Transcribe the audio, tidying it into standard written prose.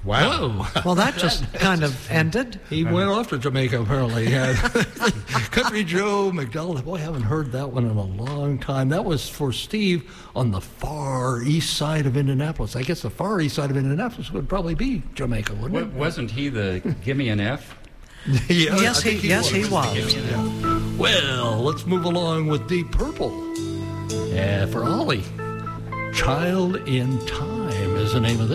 Wow. Well, that just kind of ended. He went off to Jamaica, apparently. Country Joe McDonald. Boy, I haven't heard that one in a long time. That was for Steve on the far east side of Indianapolis. I guess the far east side of Indianapolis would probably be Jamaica, wouldn't it? Wasn't he the Gimme an F? Yeah, Yes, he was. Well, let's move along with Deep Purple. For Ollie, Child in Time is the name of this.